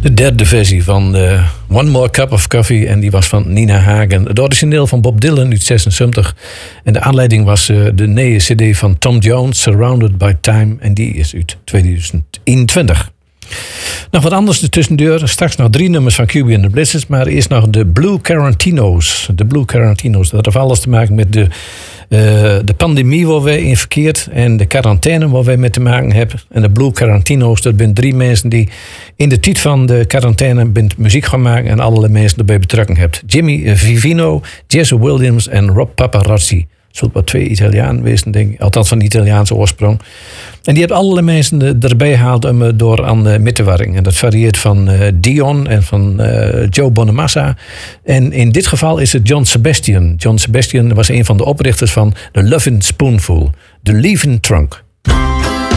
De derde versie van One More Cup of Coffee. En die was van Nina Hagen. Het origineel van Bob Dylan uit 76. En de aanleiding was de nieuwe cd van Tom Jones, Surrounded by Time. En die is uit 2021. Nog wat anders ertussendeur. Straks nog 3 nummers van QB and the Blizzards. Maar eerst nog de Blue Quarantinos. De Blue Quarantinos. Dat heeft alles te maken met de pandemie waar wij in verkeerd. En de quarantaine waar wij mee te maken hebben. En de Blue Quarantinos. Dat zijn 3 mensen die in de tijd van de quarantaine muziek gaan maken. En allerlei mensen erbij betrokken hebben. Jimmy Vivino, Jesse Williams en Rob Paparazzi. Zult wel 2 Italianen wezen, denk ik. Althans van Italiaanse oorsprong. En die hebben allerlei mensen erbij gehaald om door aan mee te werken. En dat varieert van Dion en van Joe Bonamassa. En in dit geval is het John Sebastian. John Sebastian was een van de oprichters van The Lovin' Spoonful. The Leaving Trunk.